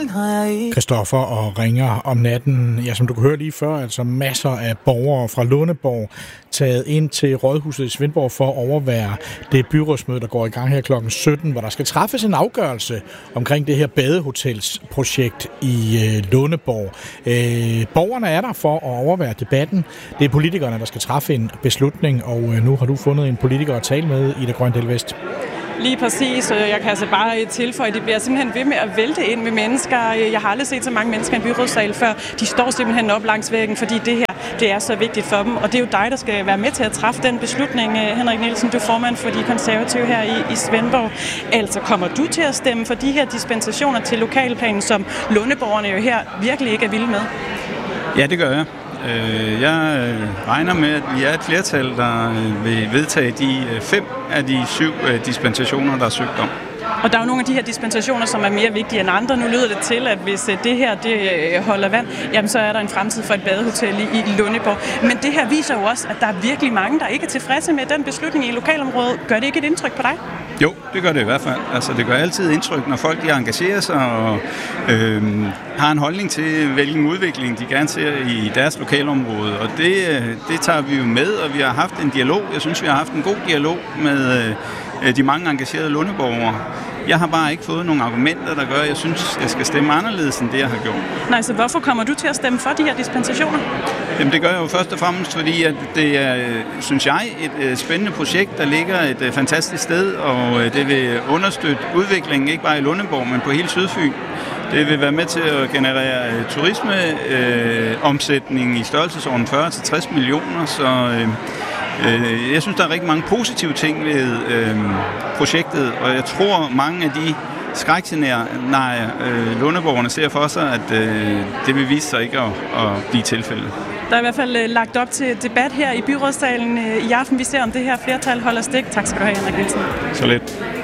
Christoffer og ringer om natten. Ja, som du kunne høre lige før, altså masser af borgere fra Lundeborg taget ind til Rådhuset i Svendborg for at overvære det byrådsmøde, der går i gang her klokken 17, hvor der skal træffes en afgørelse omkring det her badehotelsprojekt i Lundeborg. Borgerne er der for at overvære debatten. Det er politikerne, der skal træffe en beslutning, og nu har du fundet en politiker at tale med, Ida Grøndal West. Lige præcis. Jeg kan altså bare tilføje, at det bliver simpelthen ved med at vælte ind med mennesker. Jeg har aldrig set så mange mennesker i en byrådssal før. De står simpelthen op langs væggen, fordi det her det er så vigtigt for dem. Og det er jo dig, der skal være med til at træffe den beslutning. Henrik Nielsen, du er formand for de konservative her i Svendborg. Altså kommer du til at stemme for de her dispensationer til lokalplanen, som lundeborgerne jo her virkelig ikke er vilde med? Ja, det gør jeg. Jeg regner med, at vi er et flertal, der vil vedtage de 5 af de 7 dispensationer, der er søgt om. Og der er jo nogle af de her dispensationer, som er mere vigtige end andre. Nu lyder det til, at hvis det her det holder vand, jamen så er der en fremtid for et badehotel i Lundeborg. Men det her viser jo også, at der er virkelig mange, der ikke er tilfredse med den beslutning i lokalområdet. Gør det ikke et indtryk på dig? Jo, det gør det i hvert fald. Altså, det gør altid indtryk, når folk de engagerer sig og har en holdning til, hvilken udvikling de gerne ser i deres lokalområde. Og det tager vi jo med, og vi har haft en dialog. Jeg synes, vi har haft en god dialog med de mange engagerede lundeborgere. Jeg har bare ikke fået nogle argumenter, der gør, at jeg synes, jeg skal stemme anderledes end det, jeg har gjort. Nej, så hvorfor kommer du til at stemme for de her dispensationer? Jamen, det gør jeg jo først og fremmest, fordi at det er, synes jeg, et spændende projekt, der ligger et fantastisk sted, og det vil understøtte udviklingen, ikke bare i Lundeborg, men på hele Sydfyn. Det vil være med til at generere turismeomsætning i størrelsesorden 40-60 millioner, så jeg synes, der er rigtig mange positive ting ved projektet, og jeg tror, mange af de skrækscenarier, lundeborgerne ser for sig, at det vil vise sig ikke at blive tilfældet. Der er i hvert fald lagt op til debat her i byrådssalen i aften. Vi ser, om det her flertal holder stik. Tak skal du have, Henrik Nielsen. Så lidt.